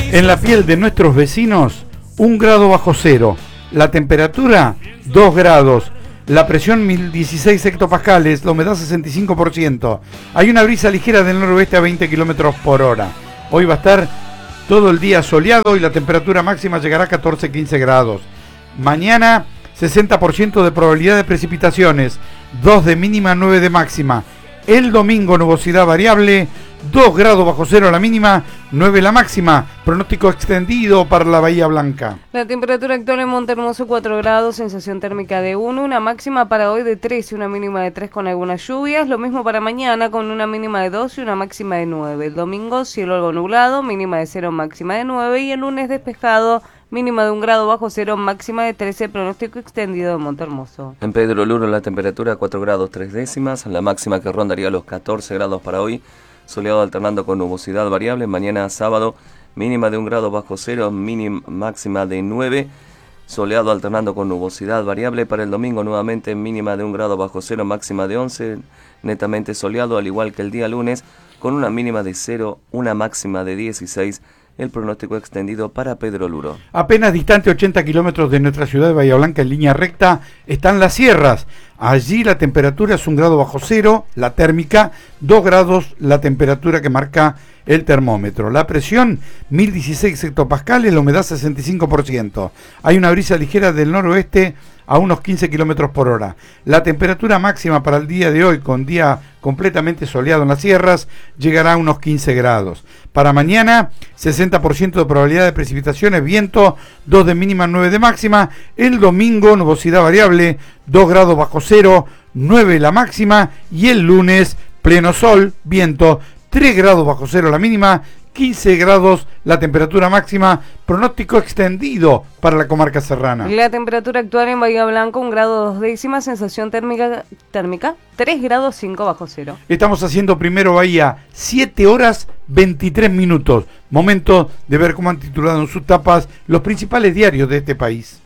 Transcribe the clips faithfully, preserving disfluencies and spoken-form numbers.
En la piel de nuestros vecinos, un grado bajo cero. La temperatura, dos grados. La presión, mil dieciséis hectopascales. La humedad, sesenta y cinco por ciento. Hay una brisa ligera del noroeste a veinte kilómetros por hora. Hoy va a estar todo el día soleado y la temperatura máxima llegará a catorce a quince grados. Mañana, sesenta por ciento de probabilidad de precipitaciones. dos de mínima, nueve de máxima. El domingo, nubosidad variable. dos grados bajo cero la mínima, nueve la máxima. Pronóstico extendido para la Bahía Blanca. La temperatura actual en Montehermoso, cuatro grados, sensación térmica de uno, una máxima para hoy de tres y una mínima de tres con algunas lluvias. Lo mismo para mañana con una mínima de dos y una máxima de nueve. El domingo, cielo algo nublado, mínima de cero, máxima de nueve. Y el lunes despejado, mínima de un grado bajo cero, máxima de trece, pronóstico extendido de Montehermoso. En Pedro Luro la temperatura cuatro grados tres décimas, la máxima que rondaría los catorce grados para hoy. Soleado alternando con nubosidad variable. Mañana sábado, mínima de un grado bajo cero, mínima máxima de nueve. Soleado alternando con nubosidad variable. Para el domingo nuevamente mínima de un grado bajo cero, máxima de once. Netamente soleado, al igual que el día lunes, con una mínima de cero, una máxima de dieciséis. El pronóstico extendido para Pedro Luro. Apenas distante ochenta kilómetros de nuestra ciudad de Bahía Blanca, en línea recta, están las sierras. Allí la temperatura es un grado bajo cero, la térmica, dos grados la temperatura que marca el termómetro. La presión, mil dieciséis hectopascales, la humedad sesenta y cinco por ciento. Hay una brisa ligera del noroeste a unos quince kilómetros por hora. La temperatura máxima para el día de hoy, con día completamente soleado en las sierras, llegará a unos quince grados. Para mañana, sesenta por ciento de probabilidad de precipitaciones, viento, dos de mínima, nueve de máxima. El domingo, nubosidad variable, dos grados bajo cero, nueve la máxima. Y el lunes, pleno sol, viento, tres grados bajo cero la mínima, quince grados la temperatura máxima. Pronóstico extendido para la comarca serrana. La temperatura actual en Bahía Blanca, un grado dos décimas, sensación térmica, térmica tres grados cinco bajo cero. Estamos haciendo Primero Bahía, siete horas veintitrés minutos. Momento de ver cómo han titulado en sus tapas los principales diarios de este país.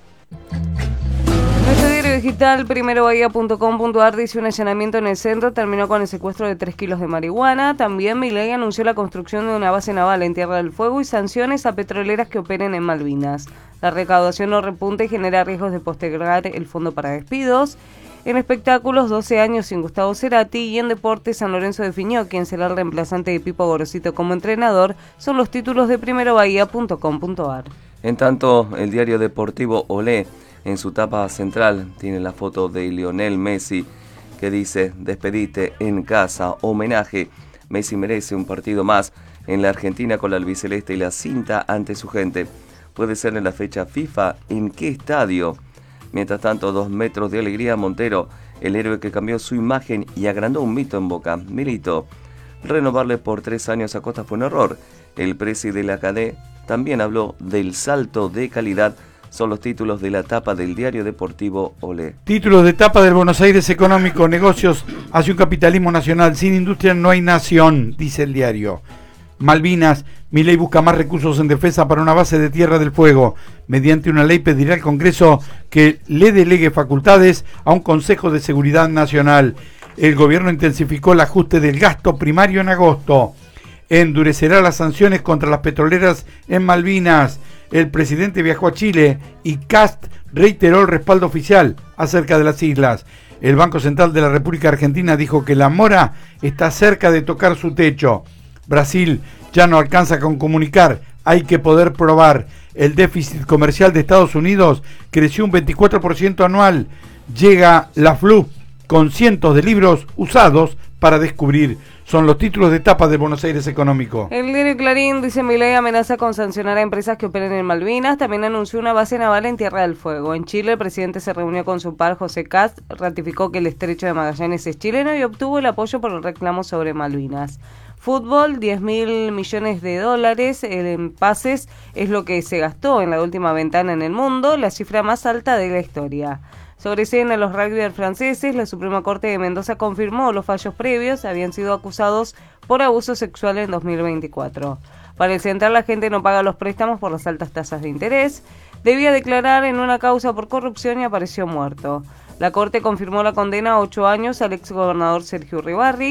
Nuestro diario digital, primero bahía punto com punto ar, dice: un allanamiento en el centro terminó con el secuestro de tres kilos de marihuana. También Milei anunció la construcción de una base naval en Tierra del Fuego y sanciones a petroleras que operen en Malvinas. La recaudación no repunta y genera riesgos de postergar el fondo para despidos. En espectáculos, doce años sin Gustavo Cerati, y en deportes, San Lorenzo definió quién será el reemplazante de Pipo Gorosito como entrenador. Son los títulos de primero bahía punto com punto ar. En tanto, el diario deportivo Olé, en su tapa central, tiene la foto de Lionel Messi, que dice: despedite en casa, homenaje. Messi merece un partido más en la Argentina con la albiceleste y la cinta ante su gente. Puede ser en la fecha FIFA. ¿En qué estadio? Mientras tanto, dos metros de alegría. Montero, el héroe que cambió su imagen y agrandó un mito en Boca. Milito: renovarle por tres años a Costa fue un error. El presi de la C A D también habló del salto de calidad. Son los títulos de la tapa del diario deportivo Olé. Títulos de tapa del Buenos Aires económico: negocios hacia un capitalismo nacional. Sin industria no hay nación, dice el diario. Malvinas: Milei busca más recursos en defensa para una base de Tierra del Fuego. Mediante una ley pedirá al Congreso que le delegue facultades a un Consejo de Seguridad Nacional. El gobierno intensificó el ajuste del gasto primario en agosto. Endurecerá las sanciones contra las petroleras en Malvinas. El presidente viajó a Chile y Kast reiteró el respaldo oficial acerca de las islas. El Banco Central de la República Argentina dijo que la mora está cerca de tocar su techo. Brasil ya no alcanza con comunicar, hay que poder probar. El déficit comercial de Estados Unidos creció un veinticuatro por ciento anual. Llega la F L U con cientos de libros usados para descubrir. Son los títulos de tapa de Buenos Aires económico. El diario Clarín dice: Milei amenaza con sancionar a empresas que operen en Malvinas. También anunció una base naval en Tierra del Fuego. En Chile, el presidente se reunió con su par José Kast, ratificó que el estrecho de Magallanes es chileno y obtuvo el apoyo por el reclamo sobre Malvinas. Fútbol: diez mil millones de dólares en pases es lo que se gastó en la última ventana en el mundo, la cifra más alta de la historia. Sobreseen a los rugbyers franceses. La Suprema Corte de Mendoza confirmó los fallos previos. Habían sido acusados por abuso sexual en dos mil veinticuatro. Para el Central, la gente no paga los préstamos por las altas tasas de interés. Debía declarar en una causa por corrupción y apareció muerto. La Corte confirmó la condena a ocho años al exgobernador Sergio Uribarri.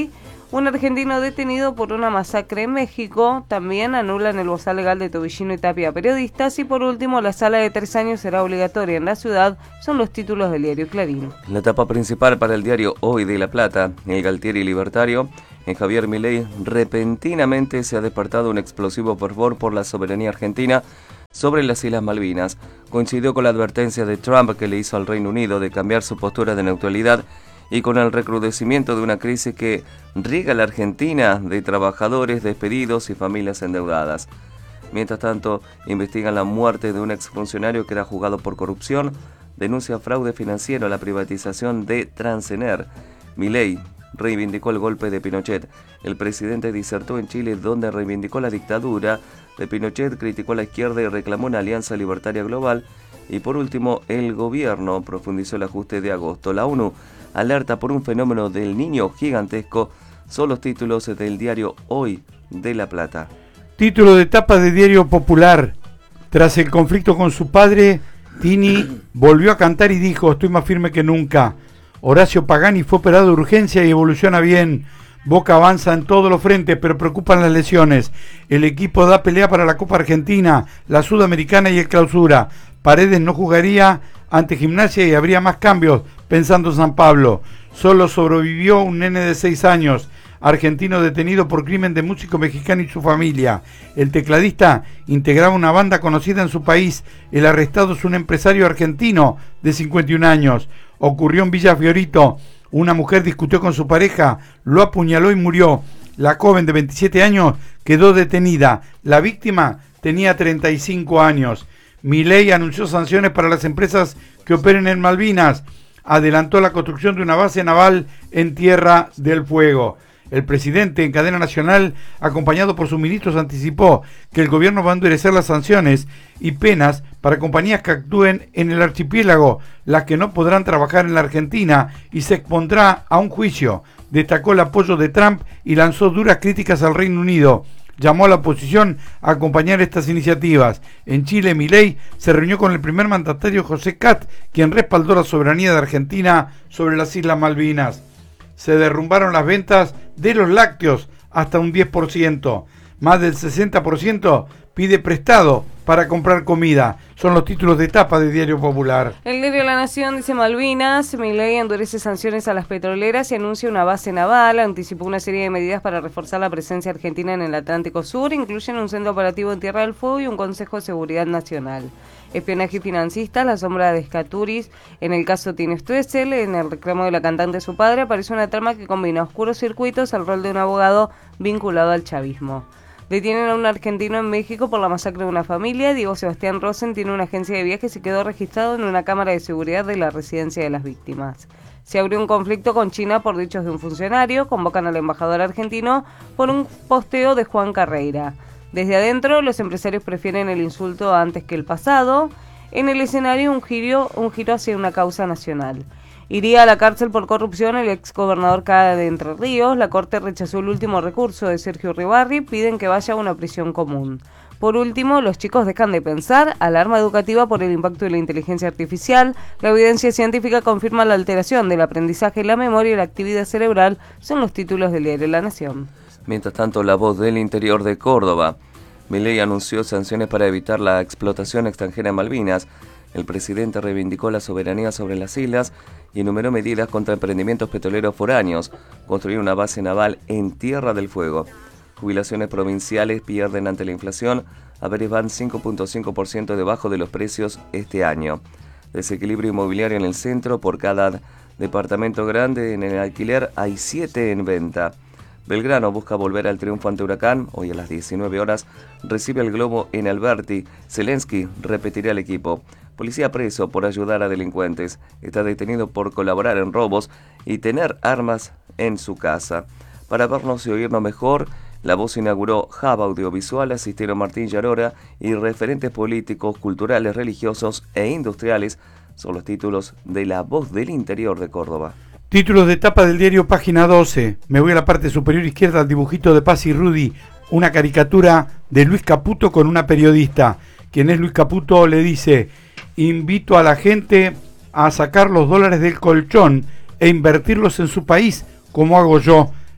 Un argentino detenido por una masacre en México. También anulan el bozal legal de Tobillino y Tapia a periodistas. Y por último, la sala de tres años será obligatoria en la ciudad. Son los títulos del diario Clarín. La etapa principal para el diario Hoy de La Plata, el Galtieri Libertario. En Javier Milei, repentinamente se ha despertado un explosivo fervor por la soberanía argentina sobre las Islas Malvinas. Coincidió con la advertencia de Trump que le hizo al Reino Unido de cambiar su postura de neutralidad y con el recrudecimiento de una crisis que riega la Argentina de trabajadores despedidos y familias endeudadas. Mientras tanto, investigan la muerte de un exfuncionario que era juzgado por corrupción, denuncia fraude financiero a la privatización de Transener. Milei reivindicó el golpe de Pinochet. El presidente disertó en Chile, donde reivindicó la dictadura de Pinochet, criticó a la izquierda y reclamó una alianza libertaria global. Y por último, el gobierno profundizó el ajuste de agosto. La ONU alerta por un fenómeno del niño gigantesco. Son los títulos del diario Hoy de La Plata. Título de tapa de Diario Popular. Tras el conflicto con su padre, Tini volvió a cantar y dijo: estoy más firme que nunca. Horacio Pagani fue operado de urgencia y evoluciona bien. Boca avanza en todos los frentes, pero preocupan las lesiones. El equipo da pelea para la Copa Argentina, la Sudamericana y el Clausura. Paredes no jugaría ante Gimnasia y habría más cambios, pensando San Pablo. Solo sobrevivió un nene de seis años, argentino detenido por crimen de músico mexicano y su familia. El tecladista integraba una banda conocida en su país. El arrestado es un empresario argentino de cincuenta y un años. Ocurrió en Villa Fiorito. Una mujer discutió con su pareja, lo apuñaló y murió. La joven de veintisiete años quedó detenida. La víctima tenía treinta y cinco años. Milei anunció sanciones para las empresas que operen en Malvinas. Adelantó la construcción de una base naval en Tierra del Fuego. El presidente, en cadena nacional, acompañado por sus ministros, anticipó que el gobierno va a endurecer las sanciones y penas para compañías que actúen en el archipiélago, las que no podrán trabajar en la Argentina, y se expondrá a un juicio. Destacó el apoyo de Trump y lanzó duras críticas al Reino Unido. Llamó a la oposición a acompañar estas iniciativas. En Chile, Milei se reunió con el primer mandatario José Katz, quien respaldó la soberanía de Argentina sobre las Islas Malvinas. Se derrumbaron las ventas de los lácteos hasta un diez por ciento. Más del sesenta por ciento pide prestado para comprar comida. Son los títulos de etapa de Diario Popular. El diario La Nación dice: Malvinas, Milei endurece sanciones a las petroleras y anuncia una base naval. Anticipó una serie de medidas para reforzar la presencia argentina en el Atlántico Sur. Incluyen un centro operativo en Tierra del Fuego y un Consejo de Seguridad Nacional. Espionaje financista, la sombra de Scaturis. En el caso Tino Stoessel, en el reclamo de la cantante de su padre, aparece una trama que combina oscuros circuitos al rol de un abogado vinculado al chavismo. Detienen a un argentino en México por la masacre de una familia. Diego Sebastián Rosen tiene una agencia de viajes y quedó registrado en una cámara de seguridad de la residencia de las víctimas. Se abrió un conflicto con China por dichos de un funcionario. Convocan al embajador argentino por un posteo de Juan Carreira. Desde adentro, los empresarios prefieren el insulto antes que el pasado. En el escenario, un giro, un giro hacia una causa nacional. Iría a la cárcel por corrupción el exgobernador K de Entre Ríos. La Corte rechazó el último recurso de Sergio Uribarri. Piden que vaya a una prisión común. Por último, los chicos dejan de pensar. Alarma educativa por el impacto de la inteligencia artificial. La evidencia científica confirma la alteración del aprendizaje, la memoria y la actividad cerebral. Son los títulos del diario La Nación. Mientras tanto, La Voz del Interior de Córdoba. Milei anunció sanciones para evitar la explotación extranjera en Malvinas. El presidente reivindicó la soberanía sobre las islas y enumeró medidas contra emprendimientos petroleros foráneos, construir una base naval en Tierra del Fuego. Jubilaciones provinciales pierden ante la inflación, haberes van cinco punto cinco por ciento debajo de los precios este año. Desequilibrio inmobiliario en el centro, por cada departamento grande en el alquiler hay siete en venta. Belgrano busca volver al triunfo ante Huracán. Hoy a las diecinueve horas recibe el Globo en Alberti. Zelensky repetirá el equipo. Policía preso por ayudar a delincuentes. Está detenido por colaborar en robos y tener armas en su casa. Para vernos y oírnos mejor, La Voz inauguró Hub Audiovisual, asistieron Martín Yarora y referentes políticos, culturales, religiosos e industriales. Son los títulos de La Voz del Interior de Córdoba. Títulos de etapa del diario Página doce. Me voy a la parte superior izquierda al dibujito de Paz y Rudy. Una caricatura de Luis Caputo con una periodista. Quien es Luis Caputo le dice: invito a la gente a sacar los dólares del colchón e invertirlos en su país, como hago yo.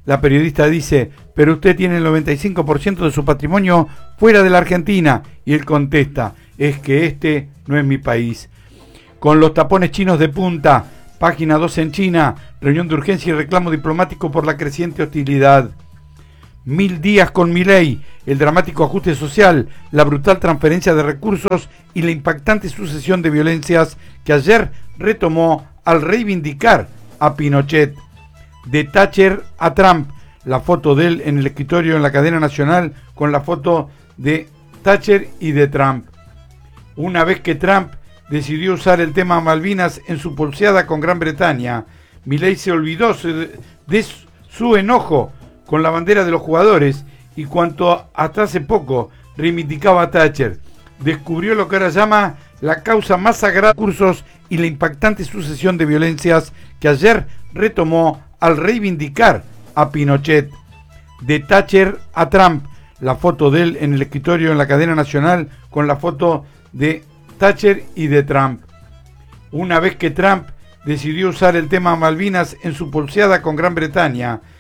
La periodista dice, pero usted tiene el noventa y cinco por ciento de su patrimonio fuera de la Argentina. Y él contesta, es que este no es mi país. Con los tapones chinos de punta, página dos en China, reunión de urgencia y reclamo diplomático por la creciente hostilidad. Mil días con Milei, el dramático ajuste social, la brutal transferencia de recursos y la impactante sucesión de violencias que ayer retomó al reivindicar a Pinochet. De Thatcher a Trump, la foto de él en el escritorio en la cadena nacional con la foto de Thatcher y de Trump. Una vez que Trump decidió usar el tema Malvinas en su pulseada con Gran Bretaña, Milei se olvidó de su enojo con la bandera de los jugadores y cuanto hasta hace poco reivindicaba a Thatcher. Descubrió lo que ahora llama la causa más sagrada de cursos y la impactante sucesión de violencias que ayer retomó al reivindicar a Pinochet. De Thatcher a Trump, la foto de él en el escritorio en la cadena nacional con la foto de Thatcher y de Trump. Una vez que Trump decidió usar el tema Malvinas en su pulseada con Gran Bretaña,